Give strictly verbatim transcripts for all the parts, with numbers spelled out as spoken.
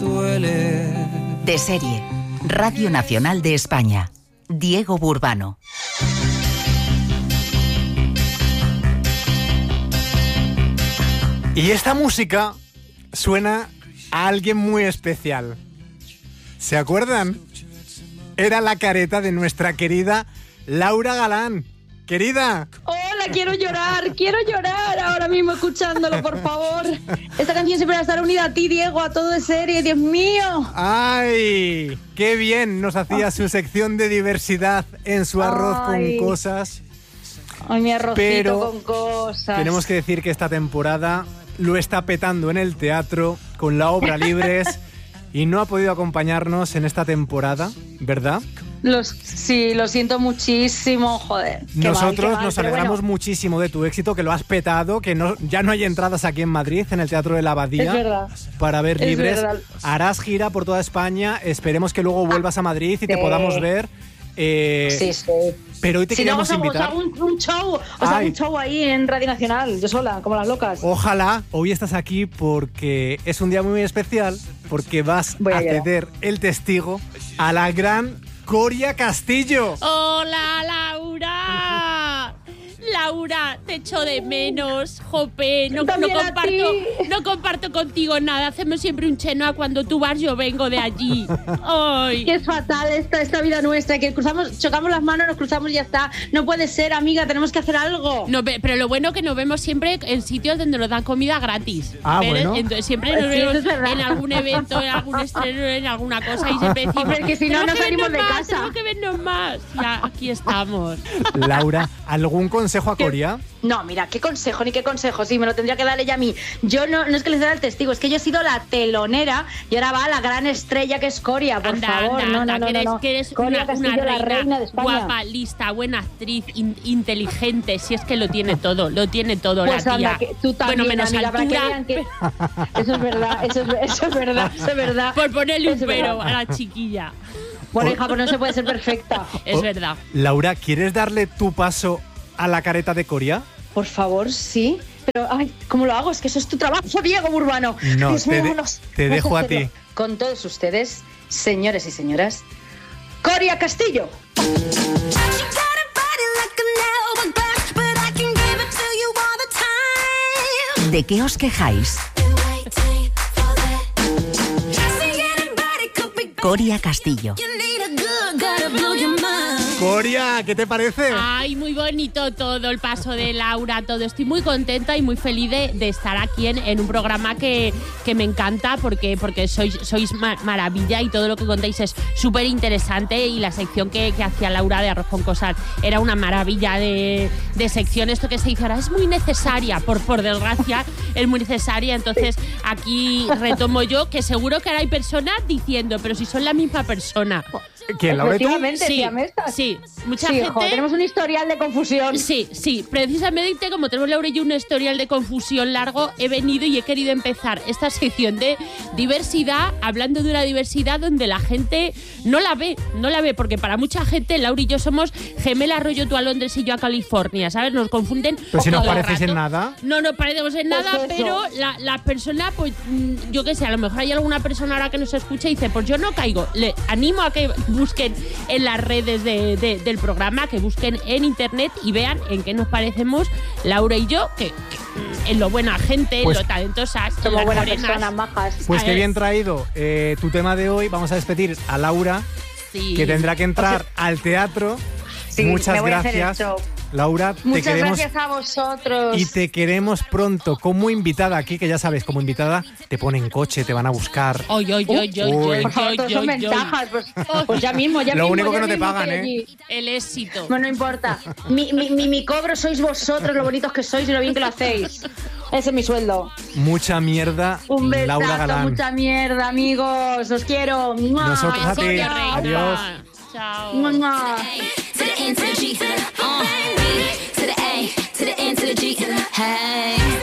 duele. De serie, Radio Nacional de España. Diego Burbano. Y esta música suena a alguien muy especial. ¿Se acuerdan? Era la careta de nuestra querida Laura Galán. Querida. Hola, quiero llorar, quiero llorar ahora mismo escuchándolo, por favor. Esta canción siempre va a estar unida a ti, Diego, a todo de serie, Dios mío. ¡Ay! ¡Qué bien nos hacía su sección de diversidad en su arroz Ay. con cosas! Ay, mi arrocito Pero con cosas. Tenemos que decir que esta temporada lo está petando en el teatro con la obra Libres y no ha podido acompañarnos en esta temporada, ¿verdad? Los, sí, lo siento muchísimo, joder. Qué Nosotros mal, qué mal, nos pero alegramos bueno, muchísimo de tu éxito, que lo has petado, que no, ya no hay entradas aquí en Madrid, en el Teatro de la Abadía, Es verdad. para ver Es Libres. verdad. Harás gira por toda España, esperemos que luego vuelvas a Madrid y te sí. podamos ver. Eh, Sí, sí. Pero hoy te Si no, os queríamos hago, os invitar. hago un, un show, os hago Ay. un show ahí en Radio Nacional, yo sola, como las locas. Ojalá hoy estás aquí porque es un día muy especial, porque vas Voy a allá. ceder el testigo a la gran Coria Castillo. ¡Hola, Laura! Laura, te echo de menos, jope, no, no También a comparto, ti. no comparto contigo nada, hacemos siempre un chenoa, cuando tú vas yo vengo de allí. Ay. Que es fatal esta, esta vida nuestra, que cruzamos, chocamos las manos, nos cruzamos y ya está. No puede ser, amiga, tenemos que hacer algo. No, pe- pero lo bueno que nos vemos siempre en sitios donde nos dan comida gratis. Ah, Pero, bueno. Entonces siempre nos Sí, eso vemos es verdad. en algún evento, en algún estreno, en alguna cosa y siempre decimos, Hombre, que si no, "Tenemos no que salimos vernos de más, casa". tenemos que vernos más. Ya, aquí estamos. Laura, ¿algún consejo a Coria? No, mira, qué consejo, ni qué consejo, sí, me lo tendría que dar ella a mí. Yo no, no es que les dé el testigo, es que yo he sido la telonera y ahora va la gran estrella que es Coria, por Anda, favor. anda, no, anda, no, no, que eres, no, no. que eres Coria una, Castillo, una la reina, reina de España. guapa, lista, buena actriz, in- inteligente, si es que lo tiene todo, lo tiene todo Pues la anda, tía. que tú también, bueno, menos amiga, para que altura, vean que... Eso es verdad, eso es, eso es verdad, eso es verdad. por ponerle un Eso es pero verdad. a la chiquilla. Bueno, hija, pues no se puede ser perfecta. Es Oh, verdad. Laura, ¿quieres darle tu paso a la careta de Coria? Por favor, sí. Pero, ay, ¿cómo lo hago? Es que eso es tu trabajo, Diego Burbano. No, Dios te mío, de- vámonos. te Vamos dejo a hacerlo. ti. Con todos ustedes, señores y señoras, Coria Castillo. ¿De qué os quejáis? Coria Castillo. Coria, ¿qué te parece? Ay, muy bonito todo, el paso de Laura, todo. Estoy muy contenta y muy feliz de, de estar aquí en, en un programa que, que me encanta porque, porque sois, sois ma- maravilla y todo lo que contáis es súper interesante y la sección que, que hacía Laura de Arroz con Cosas era una maravilla de, de sección. Esto que se dice ahora es muy necesaria, por, por desgracia, es muy necesaria. Entonces aquí retomo yo que seguro que ahora hay personas diciendo, pero si son la misma persona. ¿Quién, Laura y tú? Efectivamente, Sí, siamestas. sí, mucha Sí, gente... jo, tenemos un historial de confusión. Sí, sí, precisamente como tenemos Laura y yo un historial de confusión largo, he venido y he querido empezar esta sección de diversidad, hablando de una diversidad donde la gente no la ve, no la ve, porque para mucha gente Laura y yo somos gemelas, rollo tú a Londres y yo a California, ¿sabes? Nos confunden. Pero si no os todo el parecéis rato. en nada. No nos parecemos en Pues nada, eso. pero la, la persona, pues mm, yo qué sé, a lo mejor hay alguna persona ahora que nos escucha y dice, pues yo no caigo. Le animo a que busquen en las redes de, de- del programa, que busquen en internet y vean en qué nos parecemos Laura y yo, que, que, mm, en lo buena gente, Pues- en lo talentosas, en Somos las buenas morenas. personas, majas. Pues A qué ver. bien traído eh, tu tema de hoy. Vamos a despedir a Laura, Sí. que tendrá que entrar al teatro. Sí, Muchas me voy a hacer gracias, el show. Laura. te Muchas queremos gracias a vosotros. y te queremos pronto como invitada aquí, que ya sabes, como invitada te ponen coche, te van a buscar. Oy, oy, oy, oy, Uy. oy, Por favor, oy, todos son oy, oy. ventajas. Pues, pues ya mismo, ya Lo mismo. único que ya no te mismo pagan, estoy ¿eh? allí. El éxito. Bueno, no importa. Mi, mi, mi, mi cobro sois vosotros, lo bonitos que sois y lo bien que lo hacéis. Ese es mi sueldo. Mucha mierda, Un Laura besazo, Galán. mucha mierda, amigos. Os quiero. ¡Mua! Nosotros a ti. Besote, Chao. reina. Adiós. Chao. ¡Mua, mua! To the N, to the G, uh, to the A, to the N, to the G, hey.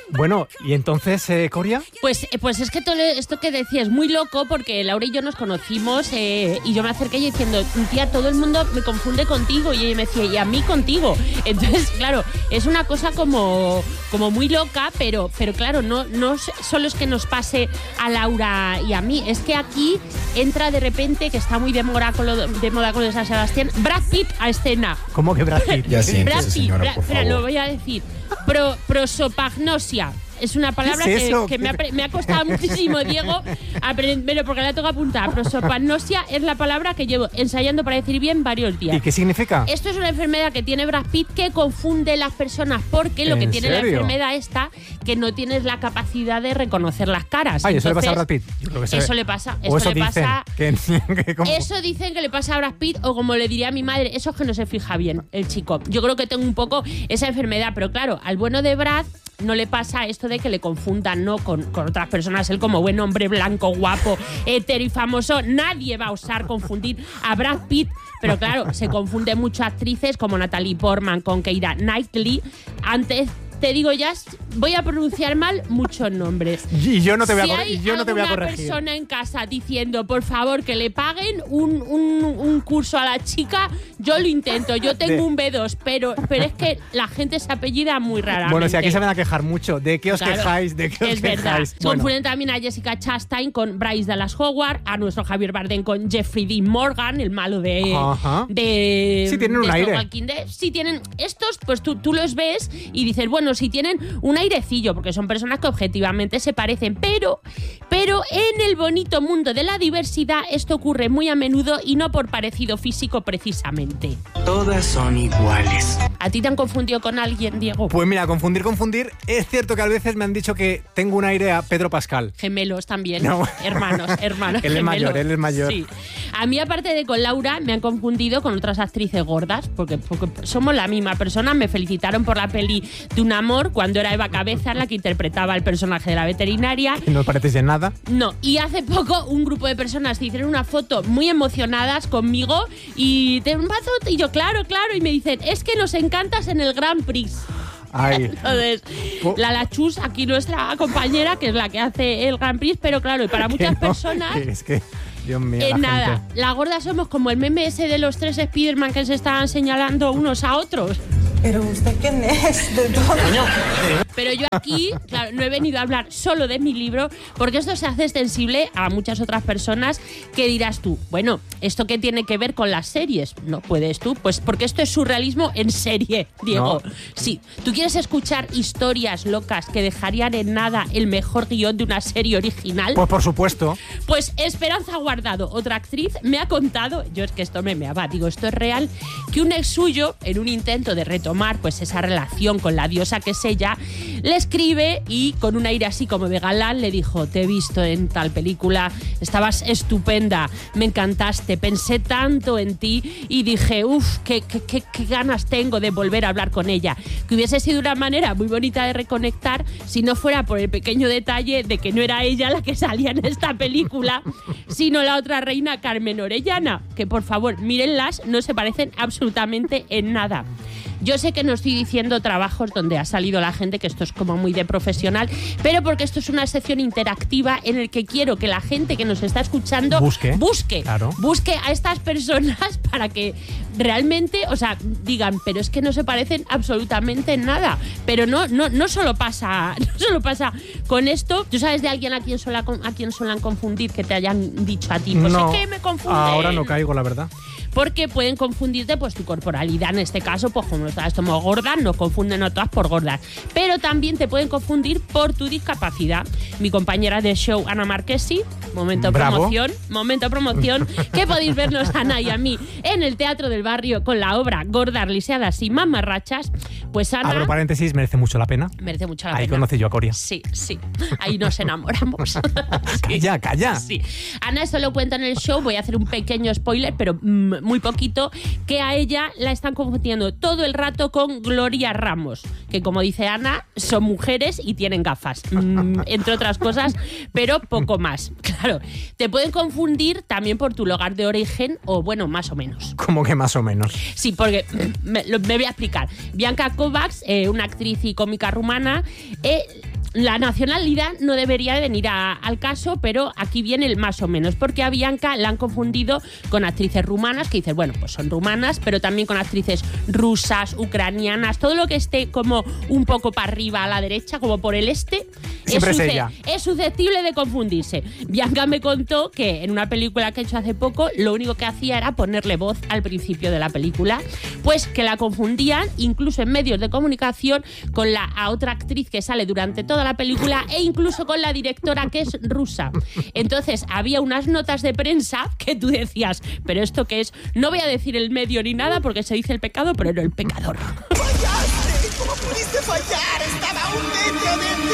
Bueno, ¿y entonces, eh, Coria? Pues, pues es que todo esto que decía es muy loco porque Laura y yo nos conocimos eh, y yo me acerqué diciendo, tía, todo el mundo me confunde contigo, y ella me decía, y a mí contigo. Entonces, claro, es una cosa como, como muy loca, pero, pero claro, no, no solo es que nos pase a Laura y a mí, es que aquí entra de repente, que está muy de moda con lo de, moda con lo de San Sebastián, Brad Pitt a escena. ¿Cómo que Brad Pitt? Ya siéntese, Brad Pitt, señora, Bra- por espera, favor. lo voy a decir. Pro, prosopagnosia. Es una palabra ¿Qué es que, eso? que me, ha, me ha costado muchísimo, Diego, aprendérmelo porque la tengo que apuntar. Prosopagnosia es la palabra que llevo ensayando para decir bien varios días. ¿Y qué significa? Esto es una enfermedad que tiene Brad Pitt que confunde las personas, porque lo que ¿En tiene la serio? enfermedad esta, que no tienes la capacidad de reconocer las caras. Ay, eso le pasa a Entonces, Brad Pitt. Yo creo que se- Eso le pasa. O Eso eso le dicen. pasa. Que, que como- Eso dicen que le pasa a Brad Pitt, o como le diría a mi madre, eso es que no se fija bien el chico. Yo creo que tengo un poco esa enfermedad, pero claro, al bueno de Brad no le pasa esto de que le confundan, ¿no? con, con otras personas. Él, como buen hombre blanco, guapo, hetero y famoso, nadie va a osar confundir a Brad Pitt. Pero claro, se confunde mucho actrices como Natalie Portman con Keira Knightley. Antes, te digo ya, voy a pronunciar mal muchos nombres. Y yo no te voy a, Si cor- hay yo no te voy a alguna corregir. persona en casa diciendo, por favor, que le paguen un, un, un curso a la chica, yo lo intento. Yo tengo De- un B dos, pero, pero es que la gente se apellida muy raramente. Bueno, si aquí se van a quejar mucho. ¿De qué os Claro, quejáis? ¿De qué os es verdad. quejáis? Bueno, Confunden también a Jessica Chastain con Bryce Dallas Howard, a nuestro Javier Bardem con Jeffrey Dean Morgan, el malo de... Ajá. de Sí, tienen un de aire. Walking Dead. Sí, tienen... Estos, pues tú, tú los ves y dices, bueno, sí tienen un airecillo, porque son personas que objetivamente se parecen, pero, pero en el bonito mundo de la diversidad esto ocurre muy a menudo y no por parecido físico precisamente. Todas son iguales. ¿A ti te han confundido con alguien, Diego? pues mira, confundir, confundir. Es cierto que a veces me han dicho que tengo un aire a Pedro Pascal. Gemelos también. No. Hermanos, hermanos. Él es gemelos. mayor, él es mayor. Sí. A mí, aparte de con Laura, me han confundido con otras actrices gordas, porque, porque somos la misma persona. Me felicitaron por la peli de Un amor, cuando era Eva Cabeza la que interpretaba el personaje de la veterinaria. Y no os pareces en nada. No, y hace poco un grupo de personas se hicieron una foto muy emocionadas conmigo y te un vaso y yo, claro, claro, y me dicen, es que nos encantas en el Grand Prix. Ay. Entonces, Po- la Lachus, aquí nuestra compañera, que es la que hace el Grand Prix, pero claro, y para que muchas no, personas, que es que, Dios mío, eh, la nada, gente. la gorda somos como el meme ese de los tres Spiderman que se estaban señalando unos a otros. Pero usted quién es de todo. Pero yo aquí, claro, no he venido a hablar solo de mi libro, porque esto se hace extensible a muchas otras personas que dirás tú, bueno, ¿esto qué tiene que ver con las series? No puedes tú, pues porque esto es surrealismo en serie, Diego. No. Sí, ¿tú quieres escuchar historias locas que dejarían en nada el mejor guión de una serie original? Pues por supuesto. Pues Esperanza Guardado, otra actriz, me ha contado, yo es que esto me meaba, digo, esto es real, que un ex suyo, en un intento de retomar pues esa relación con la diosa que es ella, le escribe y con un aire así como de galán le dijo, te he visto en tal película, estabas estupenda, me encantaste, pensé tanto en ti y dije, uff, qué, qué, qué, qué ganas tengo de volver a hablar con ella. Que hubiese sido una manera muy bonita de reconectar si no fuera por el pequeño detalle de que no era ella la que salía en esta película, sino la otra reina Carmen Orellana, que por favor, mírenlas, no se parecen absolutamente en nada. Yo sé que no estoy diciendo trabajos donde ha salido la gente, que esto es como muy de profesional, pero porque esto es una sección interactiva en el que quiero que la gente que nos está escuchando Busque. busque, Claro. busque a estas personas para que realmente, o sea, digan, pero es que no se parecen absolutamente en nada. Pero no, no, no solo pasa, no solo pasa con esto. ¿Tú sabes de alguien a quien suelen, a quien suelen confundir que te hayan dicho a ti? Pues no, es que me confunden. ahora no caigo, la verdad. Porque pueden confundirte pues tu corporalidad, en este caso, pues como estás como gorda, no confunden a todas por gordas. Pero también te pueden confundir por tu discapacidad. Mi compañera de show, Ana Marquesi, momento Bravo. promoción, momento promoción, que podéis vernos a Ana y a mí en el Teatro del Barrio con la obra Gordas, Lisiadas y Mamarrachas. Pues Ana Abro paréntesis, merece mucho la pena. merece mucho la Ahí pena. conocí yo a Coria. Sí, sí. Ahí nos enamoramos. Sí. Calla, calla. Sí. Ana esto lo cuenta en el show, voy a hacer un pequeño spoiler, pero mm, muy poquito, que a ella la están confundiendo todo el rato con Gloria Ramos, que como dice Ana, son mujeres y tienen gafas, mm, entre otras cosas, pero poco más. Claro, te pueden confundir también por tu lugar de origen, o bueno, más o menos. Como que más o menos. Sí, porque me, lo- me voy a explicar. Bianca Kovacs, eh, una actriz y cómica rumana, eh, la nacionalidad no debería de venir a, al caso, pero aquí viene el más o menos, porque a Bianca la han confundido con actrices rumanas, que dicen, bueno, pues son rumanas, pero también con actrices rusas, ucranianas, todo lo que esté como un poco para arriba a la derecha, como por el este, Siempre es, es susce- ella. es susceptible de confundirse. Bianca me contó que en una película que ha hecho hace poco, lo único que hacía era ponerle voz al principio de la película, pues que la confundían, incluso en medios de comunicación, con la a otra actriz que sale durante toda la película e incluso con la directora, que es rusa. Entonces había unas notas de prensa que tú decías, pero ¿esto qué es? No voy a decir el medio ni nada porque se dice el pecado, pero no el pecador. ¡Fallaste! ¿Cómo pudiste fallar? ¡Estaba a un metro de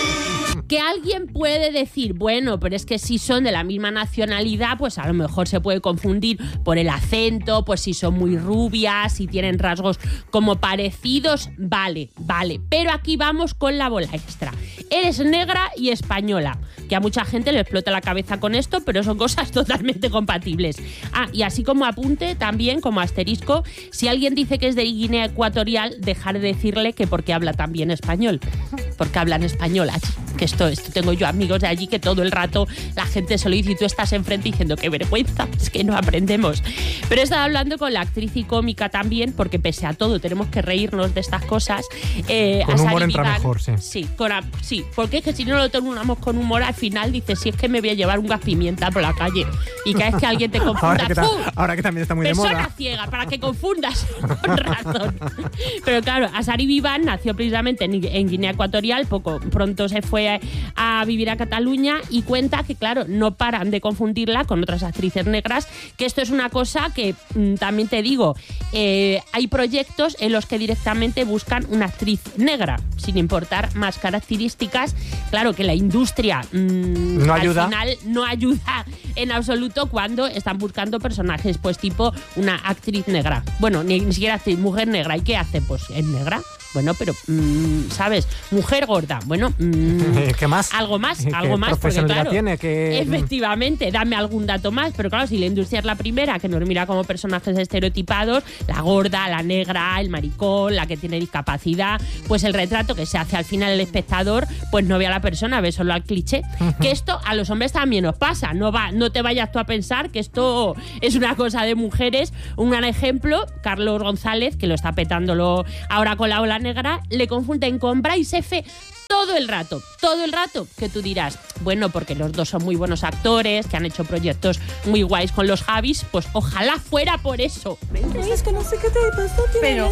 ti! Que alguien puede decir, bueno, pero es que si son de la misma nacionalidad, pues a lo mejor se puede confundir por el acento, pues si son muy rubias, si tienen rasgos como parecidos, vale, vale. Pero aquí vamos con la bola extra. Eres negra y española, que a mucha gente le explota la cabeza con esto, pero son cosas totalmente compatibles. Ah, y así como apunte, también como asterisco, si alguien dice que es de Guinea Ecuatorial, dejar de decirle que porque habla también español, porque hablan español allí. Que esto, esto tengo yo amigos de allí que todo el rato la gente se lo dice y tú estás enfrente diciendo qué vergüenza, es que no aprendemos. Pero he estado hablando con la actriz y cómica también, porque pese a todo tenemos que reírnos de estas cosas. Eh, con Asari humor entra Vivan, mejor, sí. Sí, con, sí, porque es que si no lo tomamos con humor, al final dices, si es que me voy a llevar un gas pimienta por la calle y cada vez que alguien te confunda, Ahora que, ta- ¡pum! ahora que también está muy de Persona moda. ciega, para que confundas, con razón. Pero claro, Asari Vivan nació precisamente en, en Guinea Ecuatorial, poco pronto se fue a, a vivir a Cataluña y cuenta que, claro, no paran de confundirla con otras actrices negras, que esto es una cosa que mm, también te digo, eh, hay proyectos en los que directamente buscan una actriz negra, sin importar más características. Claro que la industria mm, No al ayuda. final no ayuda en absoluto cuando están buscando personajes, pues tipo una actriz negra. Bueno, ni, ni siquiera actriz, mujer negra. ¿Y qué hace? Pues es negra. Bueno, pero, mmm, ¿sabes? Mujer gorda. Bueno, mmm, ¿Qué más? algo más, ¿Qué algo más. Porque, profesionalidad claro, tiene? ¿Qué- efectivamente, dame algún dato más. Pero claro, si la industria es la primera que nos mira como personajes estereotipados, la gorda, la negra, el maricón, la que tiene discapacidad, pues el retrato que se hace al final el espectador, pues no ve a la persona, ve solo al cliché. Que esto a los hombres también nos pasa. No, va, no te vayas tú a pensar que esto es una cosa de mujeres. Un gran ejemplo, Carlos González, que lo está petándolo ahora con la ola negra, le confunden con Bryce F. todo el rato, todo el rato, que tú dirás, bueno, porque los dos son muy buenos actores, que han hecho proyectos muy guays con los Javis, pues ojalá fuera por eso. Ay, es que no sé qué te pasa, Pero-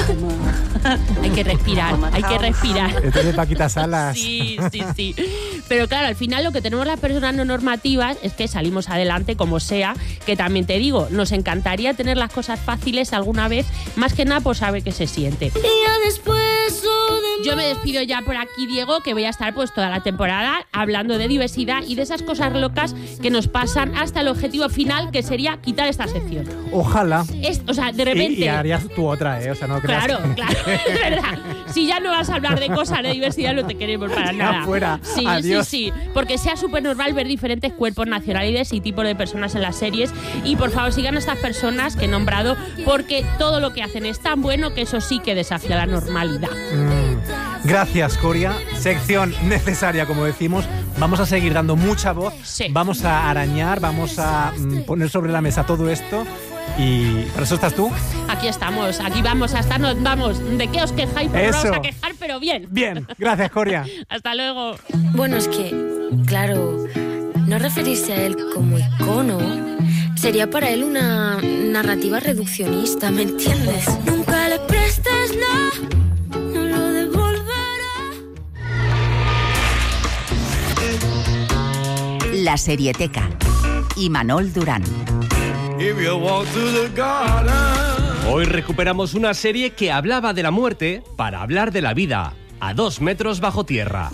Hay que respirar, hay que respirar. Esto es de Paquita Salas. Sí, sí, sí. Pero claro, al final lo que tenemos las personas no normativas es que salimos adelante como sea, que también te digo, nos encantaría tener las cosas fáciles alguna vez, más que nada por saber qué se siente. Yo me despido ya por aquí, Diego, que voy a estar pues toda la temporada hablando de diversidad y de esas cosas locas que nos pasan hasta el objetivo final, que sería quitar esta sección. Ojalá. Es, o sea, de Y, repente... y harías tú otra, ¿eh? O sea, no creas Claro, que- claro, es verdad. Si ya no vas a hablar de cosas de diversidad, no te queremos para Ya nada. fuera. Sí, Adiós. sí, sí. Porque sea súper normal ver diferentes cuerpos, nacionalidades y tipos de personas en las series. Y por favor, sigan a estas personas que he nombrado, porque todo lo que hacen es tan bueno que eso sí que desafía la normalidad. Mm, Gracias, Coria. Sección necesaria, como decimos. Vamos a seguir dando mucha voz. Sí. Vamos a arañar, vamos a mm, poner sobre la mesa todo esto. Y para eso estás tú. Aquí estamos, aquí vamos a estar, nos vamos. ¿De qué os quejáis? Pero no Eso. vamos a quejar, pero bien. Bien, gracias, Coria. Hasta luego. Bueno, es que, claro, no referirse a él como icono sería para él una narrativa reduccionista, ¿me entiendes? Nunca le prestes la, no lo devolverá. La Serieteca. Y Manol Durán. Hoy recuperamos una serie que hablaba de la muerte para hablar de la vida, a dos metros bajo tierra.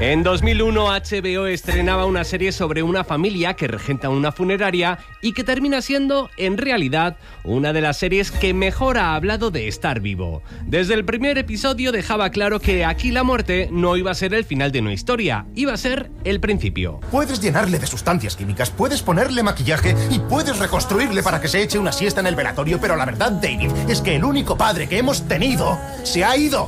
En dos mil uno, H B O estrenaba una serie sobre una familia que regenta una funeraria y que termina siendo, en realidad, una de las series que mejor ha hablado de estar vivo. Desde el primer episodio dejaba claro que aquí la muerte no iba a ser el final de una historia, iba a ser el principio. Puedes llenarle de sustancias químicas, puedes ponerle maquillaje y puedes reconstruirle para que se eche una siesta en el velatorio, pero la verdad, David, es que el único padre que hemos tenido se ha ido.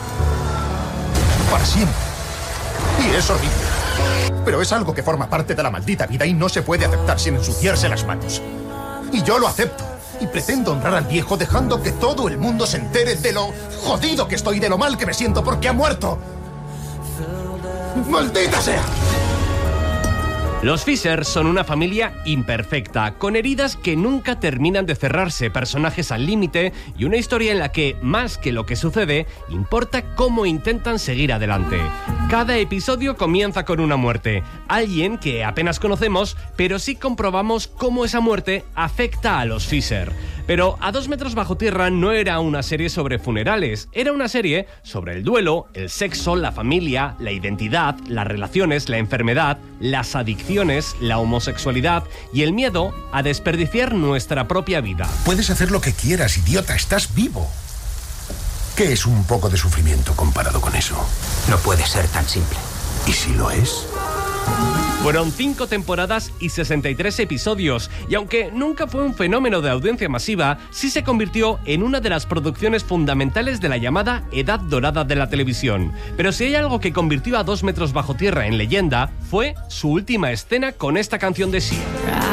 Para siempre. Y es horrible. Pero es algo que forma parte de la maldita vida y no se puede aceptar sin ensuciarse las manos. Y yo lo acepto. Y pretendo honrar al viejo dejando que todo el mundo se entere de lo jodido que estoy, de lo mal que me siento porque ha muerto. ¡Maldita sea! Los Fisher son una familia imperfecta, con heridas que nunca terminan de cerrarse, personajes al límite y una historia en la que, más que lo que sucede, importa cómo intentan seguir adelante. Cada episodio comienza con una muerte, alguien que apenas conocemos, pero sí comprobamos cómo esa muerte afecta a los Fisher. Pero A dos metros bajo tierra no era una serie sobre funerales, era una serie sobre el duelo, el sexo, la familia, la identidad, las relaciones, la enfermedad, las adicciones, la homosexualidad y el miedo a desperdiciar nuestra propia vida. Puedes hacer lo que quieras, idiota, estás vivo. ¿Qué es un poco de sufrimiento comparado con eso? No puede ser tan simple. ¿Y si lo es? Fueron cinco temporadas y sesenta y tres episodios, y aunque nunca fue un fenómeno de audiencia masiva, sí se convirtió en una de las producciones fundamentales de la llamada Edad Dorada de la televisión. Pero si hay algo que convirtió a Dos metros bajo tierra en leyenda, fue su última escena con esta canción de Sia.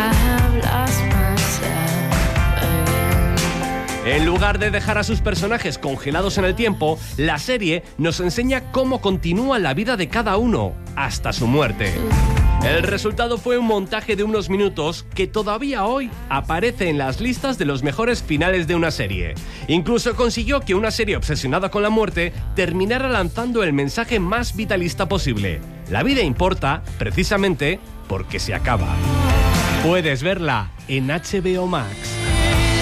En lugar de dejar a sus personajes congelados en el tiempo, la serie nos enseña cómo continúa la vida de cada uno, hasta su muerte. El resultado fue un montaje de unos minutos que todavía hoy aparece en las listas de los mejores finales de una serie. Incluso consiguió que una serie obsesionada con la muerte terminara lanzando el mensaje más vitalista posible. La vida importa, precisamente, porque se acaba. Puedes verla en H B O Max.